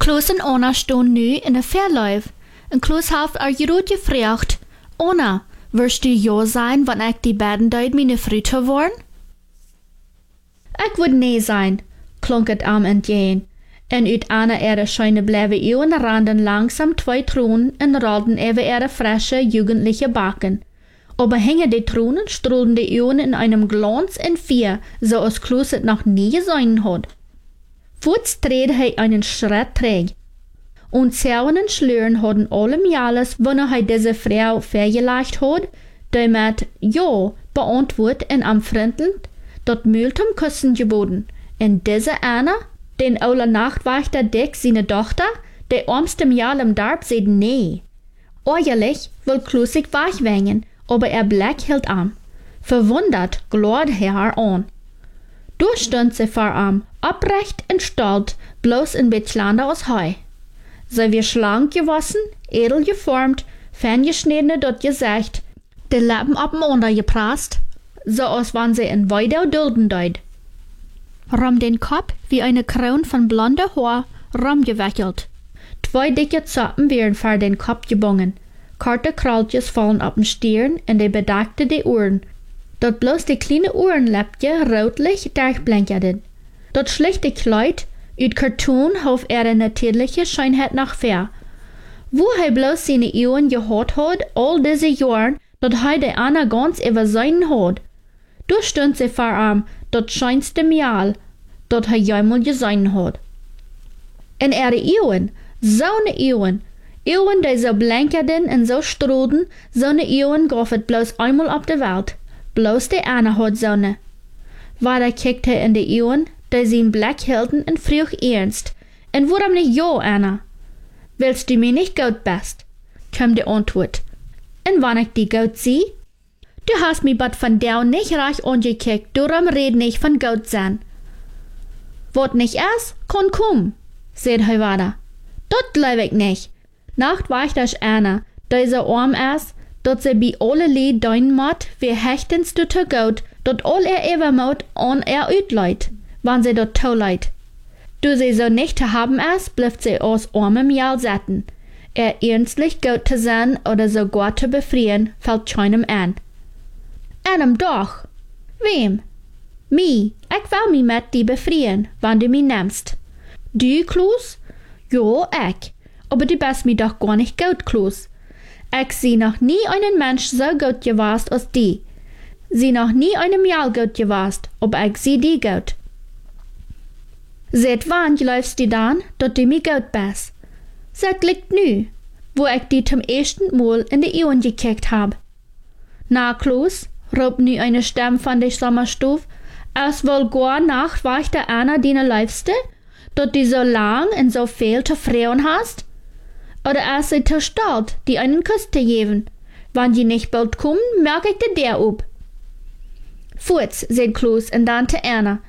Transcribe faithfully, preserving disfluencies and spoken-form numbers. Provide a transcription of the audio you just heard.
Kloos en Anna staan nu in een verluif. En Kloos heeft haar Jeroen gevraagd, Anna, wirst du ja sein, wanneer ik die beiden duid meine Frau te worden? Ik would nee zijn, klonk het am entgegen. En uit Anna ihre scheine blijven eeuwen randen langsam twee Thronen en rolden über ihre frische, jugendliche Backen. Aber hinter die Thronen strahlen die Eeuwen in einem Glanz und Vier, so als Kloos het noch nie gesehen hat. Voets treed hij einen Schritt terug. Und Zaunen und Schleuren hadden allem alles, wanneer hij diese Frau vergelegt had, die met ja beantwoord en am vriendelijk dat Multum kussen geboten. En diese Anna, den oude Nachtwachter Dick, seine Tochter, die armste Mjal im Darb, said nee. Eigentlich will Kloos sich wegwengen, aber er Blick hielt an. Verwundert glod hij haar an. Du stund sie vor ihm, abrecht und stolz, bloß ein bisschen als Heu. Sie wir schlank gewassen, edel geformt, feingeschnittene dort Gesicht, die Lippen abeinander gepresst, so als wenn sie in Weidau dulden deut. Rum den Kopf wie eine Krone von blonder Haar rumgewickelt. Zwei dicke Zappen werden vor den Kopf gebungen. Karte Kraltjes fallen auf den Stirn und die bedeckte die Ohren. Dat bloß die kleine Ohrenläppje rotlich durchblinkerten. Dat schlichte Kleid uit Karton hof ihre natürliche Scheinheit nach ver. Wo hij bloß seine Ehren gehad hat, all diese Jahren, dat hij die Anna ganz übersehen hat. Du stund sie vor ihm, dat scheinste Mal, dat hij jemals gesehen hat. En ihre Ehren, zo'ne Ehren, Ehren, die so blinkerten en so stroden, zo'ne Ehren gaf het bloß einmal op de Welt. Bloß die Anna hat Sonne. Weiter kickte er in die Augen, die sein Blick hielten und frug ernst. Und warum nicht ja, Anna? Willst du mir nicht gut best? Kam die Antwort. Und wann ich die gut sieh? Du hast mich bat von der nicht reich angekickt, darum red nicht von gut sein. Wat nicht erst, kann kommen, sagt er weiter. Dat glaub ich nicht. Nachtwacht das Anna, die so arm ist, dat ze bij alle lied doen moet, wie hechtens du te goed, dat al er ever moet an er uitleidt, wann ze dat toeleidt. Du sie so nicht te haben ist, bleibt sie aus armem Jahl setzen. Er ernstlich gut zu sein oder sogar zu befrieren, fällt keinem an. Einem doch. Wem? Mi, ich will mi mit die befrieren, wann du mi nimmst. Du, Kloos? Ja, ich. Aber du bist mi doch gar nicht gut, Kloos. Ich sie noch nie einen Mensch so gut gewast als die. Sie noch nie einem Jahr gut gewast, ob ich sie die gut. Seit wann läufst du dann, dat du mi gut bist? Seit liegt nu, wo ich die zum ersten Mal in die Augen gekickt hab. Na, Kloos, rob nu eine Stimme von der Sommerstuf, es wohl gar Nachtwachter Anna deine Läufste, dat du so lang und so viel zu Frauen hast? Oder ist sie zu stolz, die einen Kuss zu geben? Wenn die nicht bald kommen, merk ich dir der ob. Furz, sagt Kloos und dann zu Anna.